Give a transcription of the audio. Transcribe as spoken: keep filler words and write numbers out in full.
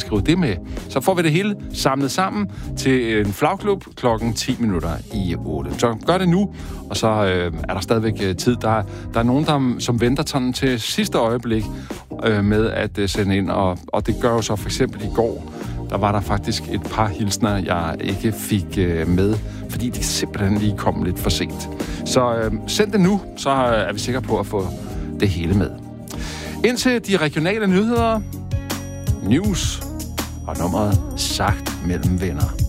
skrive det med. Så får vi det hele samlet sammen til en flagklub klokken ti minutter i otte. Så gør det nu, og så øh, er der stadigvæk øh, tid. Der, der er nogen, der, som venter sådan til sidste øjeblik øh, med at øh, sende ind, og, og det gør jo så for eksempel i går, der var der faktisk et par hilsner, jeg ikke fik øh, med, fordi de simpelthen lige kom lidt for sent. Så øh, send det nu, så er vi sikre på at få det hele med. Indtil de regionale nyheder, news og nummeret sagt mellem venner.